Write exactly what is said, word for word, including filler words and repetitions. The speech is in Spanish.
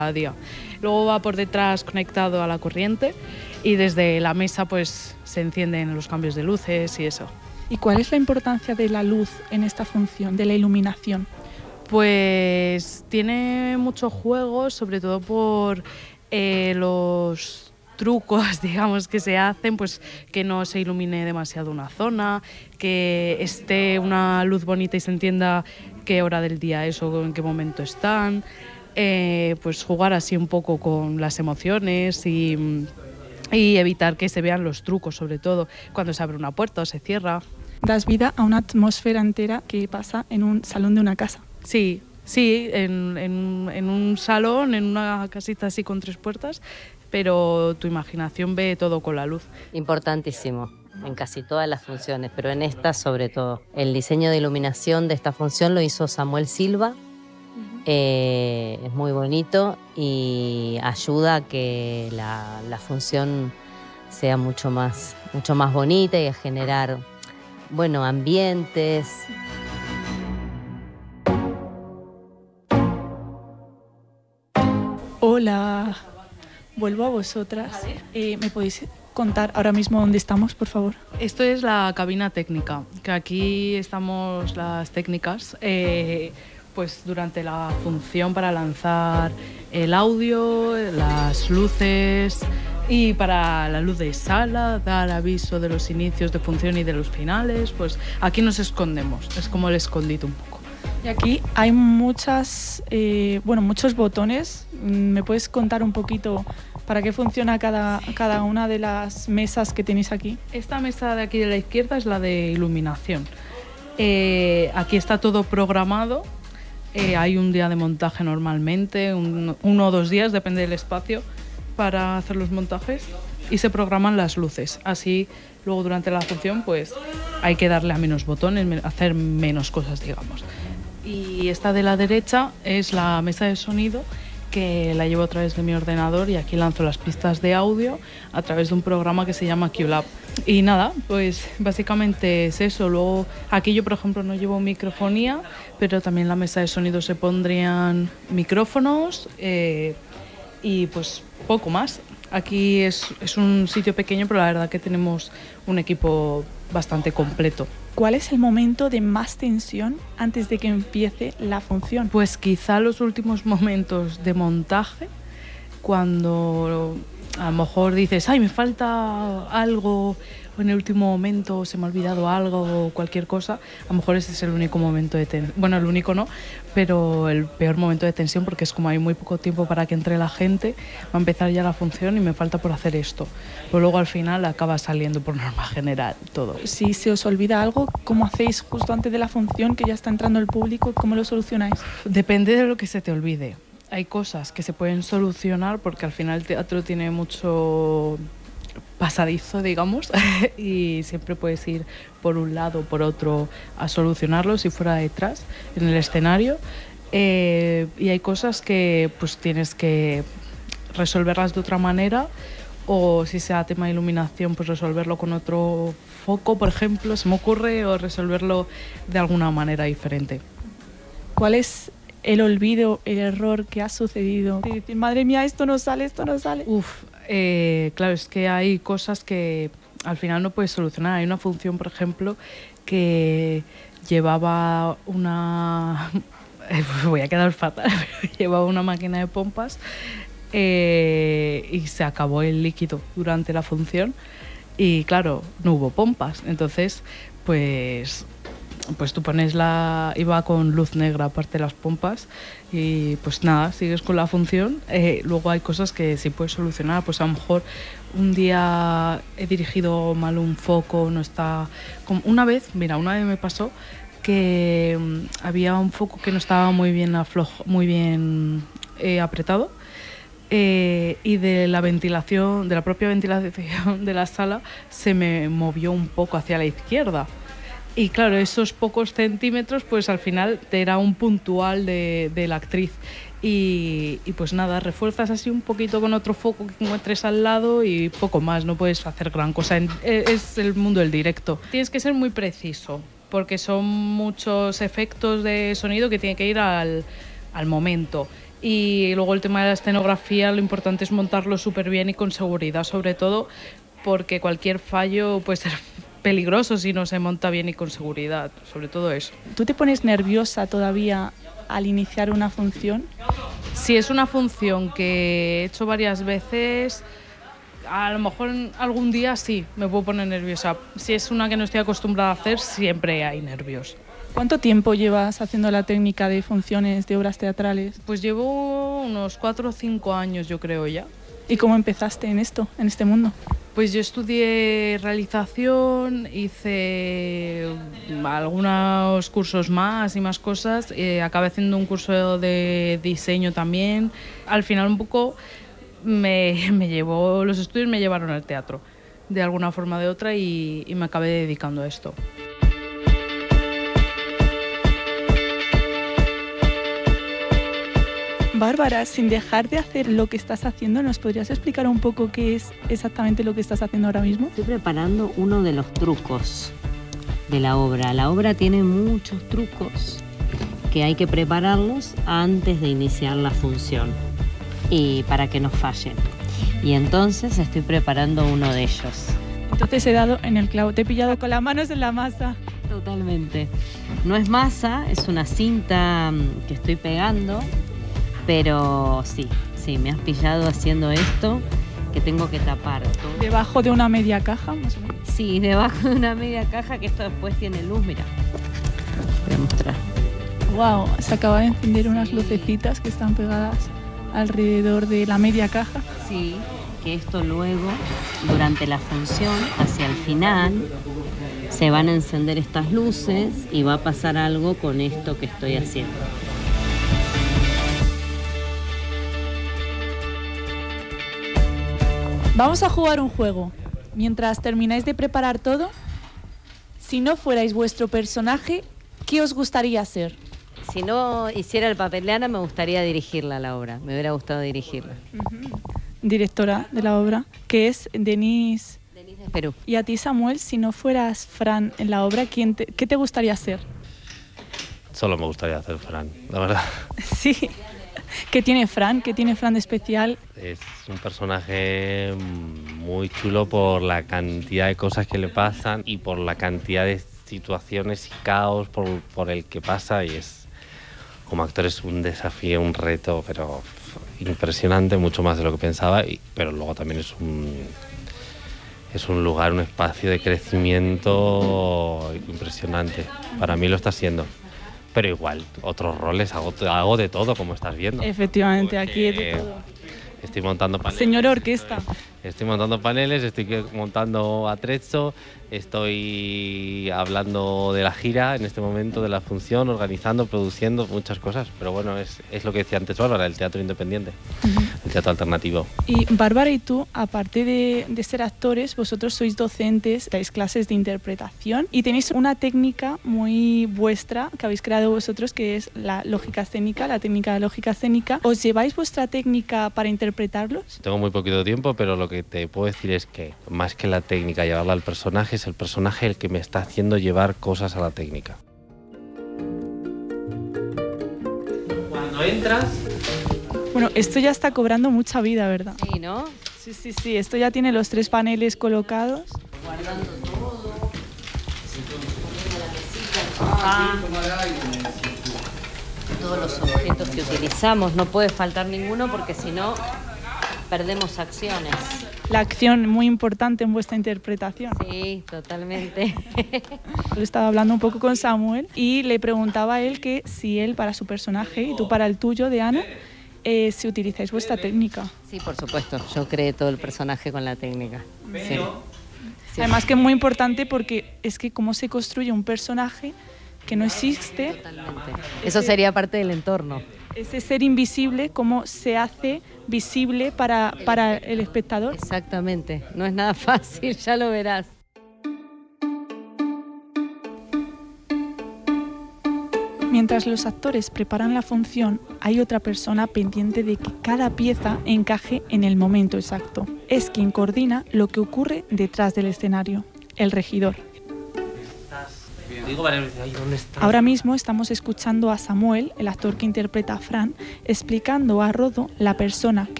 a día. Luego va por detrás conectado a la corriente y desde la mesa pues se encienden los cambios de luces y eso. ¿Y cuál es la importancia de la luz en esta función, de la iluminación? Pues tiene mucho juego, sobre todo por eh, los trucos, digamos, que se hacen, pues que no se ilumine demasiado una zona, que esté una luz bonita y se entienda qué hora del día es o en qué momento están, eh, pues jugar así un poco con las emociones y, y evitar que se vean los trucos, sobre todo cuando se abre una puerta o se cierra. Das vida a una atmósfera entera que pasa en un salón de una casa. Sí, sí, en, en, en un salón, en una casita así con tres puertas, pero tu imaginación ve todo con la luz. Importantísimo en casi todas las funciones, pero en esta sobre todo. El diseño de iluminación de esta función lo hizo Samuel Silva, uh-huh. eh, es muy bonito y ayuda a que la, la función sea mucho más, mucho más bonita y a generar, bueno, ambientes. Hola, vuelvo a vosotras. Eh, ¿Me podéis contar ahora mismo dónde estamos, por favor? Esto es la cabina técnica, que aquí estamos las técnicas, eh, pues durante la función para lanzar el audio, las luces y para la luz de sala, dar aviso de los inicios de función y de los finales, pues aquí nos escondemos, es como el escondite un poco. Y aquí hay muchas, eh, bueno, muchos botones. ¿Me puedes contar un poquito para qué funciona cada, cada una de las mesas que tenéis aquí? Esta mesa de aquí de la izquierda es la de iluminación. Eh, aquí está todo programado. Eh, hay un día de montaje normalmente, un, uno o dos días, depende del espacio, para hacer los montajes. Y se programan las luces. Así, luego durante la función, pues hay que darle a menos botones, hacer menos cosas, digamos. Y esta de la derecha es la mesa de sonido, que la llevo a través de mi ordenador y aquí lanzo las pistas de audio a través de un programa que se llama QLab. Y nada, pues básicamente es eso. Luego aquí yo, por ejemplo, no llevo microfonía, pero también en la mesa de sonido se pondrían micrófonos eh, y pues poco más. Aquí es, es un sitio pequeño, pero la verdad que tenemos un equipo bastante completo. ¿Cuál es el momento de más tensión antes de que empiece la función? Pues quizá los últimos momentos de montaje, cuando a lo mejor dices, ay, me falta algo, o en el último momento se me ha olvidado algo o cualquier cosa, a lo mejor ese es el único momento de tensión. Bueno, el único no, pero el peor momento de tensión, porque es como hay muy poco tiempo para que entre la gente, va a empezar ya la función y me falta por hacer esto. Pero luego al final acaba saliendo por norma general todo. Si se os olvida algo, ¿cómo hacéis justo antes de la función, que ya está entrando el público? ¿Cómo lo solucionáis? Depende de lo que se te olvide. Hay cosas que se pueden solucionar porque al final el teatro tiene mucho pasadizo, digamos, y siempre puedes ir por un lado o por otro a solucionarlo si fuera detrás, en el escenario. Eh, y hay cosas que pues tienes que resolverlas de otra manera, o si sea tema de iluminación, pues resolverlo con otro foco, por ejemplo, se me ocurre, o resolverlo de alguna manera diferente. ¿Cuál es el olvido, el error que ha sucedido? De decir, madre mía, esto no sale, esto no sale. Uf, eh, claro, es que hay cosas que al final no puedes solucionar. Hay una función, por ejemplo, que llevaba una... voy a quedar fatal, pero llevaba una máquina de pompas eh, y se acabó el líquido durante la función y claro, no hubo pompas. Entonces, pues... pues tú pones la... iba con luz negra aparte de las pompas y pues nada, sigues con la función. Eh, luego hay cosas que sí puedes solucionar, pues a lo mejor un día he dirigido mal un foco, no está... como una vez, mira, una vez me pasó que um, había un foco que no estaba muy bien, aflojo, muy bien eh, apretado eh, y de la ventilación, de la propia ventilación de la sala se me movió un poco hacia la izquierda. Y claro, esos pocos centímetros, pues al final te era un puntual de, de la actriz. Y, y pues nada, refuerzas así un poquito con otro foco que encuentres al lado y poco más, no puedes hacer gran cosa. Es el mundo del directo. Tienes que ser muy preciso, porque son muchos efectos de sonido que tienen que ir al, al momento. Y luego el tema de la escenografía, lo importante es montarlo súper bien y con seguridad, sobre todo porque cualquier fallo puede ser peligroso si no se monta bien y con seguridad, sobre todo eso. ¿Tú te pones nerviosa todavía al iniciar una función? Si es una función que he hecho varias veces, a lo mejor algún día sí, me puedo poner nerviosa. Si es una que no estoy acostumbrada a hacer, siempre hay nervios. ¿Cuánto tiempo llevas haciendo la técnica de funciones de obras teatrales? Pues llevo unos cuatro o cinco años, yo creo ya. ¿Y cómo empezaste en esto, en este mundo? Pues yo estudié realización, hice algunos cursos más y más cosas, eh, acabé haciendo un curso de diseño también. Al final un poco me, me llevó, los estudios me llevaron al teatro, de alguna forma o de otra, y, y me acabé dedicando a esto. Bárbara, sin dejar de hacer lo que estás haciendo, ¿nos podrías explicar un poco qué es exactamente lo que estás haciendo ahora mismo? Estoy preparando uno de los trucos de la obra. La obra tiene muchos trucos que hay que prepararlos antes de iniciar la función y para que no fallen. Y entonces estoy preparando uno de ellos. Entonces he dado en el clavo, te he pillado con las manos en la masa. Totalmente. No es masa, es una cinta que estoy pegando. Pero sí, sí, me has pillado haciendo esto, que tengo que tapar todo. ¿Debajo de una media caja, más o menos? Sí, debajo de una media caja, que esto después tiene luz, mira. Voy a mostrar. Wow, se acaba de encender unas lucecitas que están pegadas alrededor de la media caja. Sí, que esto luego, durante la función, hacia el final, se van a encender estas luces y va a pasar algo con esto que estoy haciendo. Vamos a jugar un juego. Mientras termináis de preparar todo, si no fuerais vuestro personaje, ¿qué os gustaría ser? Si no hiciera el papel de Ana, me gustaría dirigirla la obra. Me hubiera gustado dirigirla. Uh-huh. Directora de la obra, que es Denise... Denise de Perú. Y a ti, Samuel, si no fueras Fran en la obra, ¿quién te, ¿qué te gustaría ser? Solo me gustaría hacer Fran, la verdad. Sí. ¿Qué tiene Fran? ¿Qué tiene Fran de especial? Es un personaje muy chulo por la cantidad de cosas que le pasan y por la cantidad de situaciones y caos por, por el que pasa, y es, como actor, es un desafío, un reto, pero impresionante, mucho más de lo que pensaba, y, pero luego también es un, es un lugar, un espacio de crecimiento impresionante. Para mí lo está siendo. Pero igual, otros roles, hago, hago de todo, como estás viendo. Efectivamente, aquí es de todo. Estoy montando paneles. Señor orquesta. Estoy montando paneles, estoy montando atrezzo, estoy hablando de la gira en este momento, de la función, organizando, produciendo muchas cosas. Pero bueno, es, es lo que decía antes Bárbara, el teatro independiente, uh-huh. El teatro alternativo. Y Bárbara y tú, aparte de, de ser actores, vosotros sois docentes, dais clases de interpretación y tenéis una técnica muy vuestra que habéis creado vosotros, que es la lógica escénica, la técnica de lógica escénica. ¿Os lleváis vuestra técnica para interpretarlos? Tengo muy poquito tiempo, pero lo que te puedo decir es que más que la técnica, llevarla al personaje, es el personaje el que me está haciendo llevar cosas a la técnica. Cuando entras... Bueno, esto ya está cobrando mucha vida, ¿verdad? Sí, ¿no? Sí, sí, sí. Esto ya tiene los tres paneles colocados. Guardando todo. Ah. Todos los objetos que utilizamos, no puede faltar ninguno porque si no perdemos acciones. La acción muy importante en vuestra interpretación. Sí, totalmente. Yo estaba hablando un poco con Samuel y le preguntaba a él que si él para su personaje y tú para el tuyo, de Ana, eh, si utilizáis vuestra técnica. Sí, por supuesto. Yo creé todo el personaje con la técnica. Sí. Sí. Además que es muy importante porque es que cómo se construye un personaje que no existe. Totalmente. Eso sería parte del entorno. Ese ser invisible, cómo se hace visible para, para el espectador. Exactamente. No es nada fácil, ya lo verás. Mientras los actores preparan la función, hay otra persona pendiente de que cada pieza encaje en el momento exacto. Es quien coordina lo que ocurre detrás del escenario, el regidor. digo varias veces, ay, ¿dónde está? Ahora mismo estamos escuchando a Samuel, el actor que interpreta a Fran, explicando a Rodo, la persona que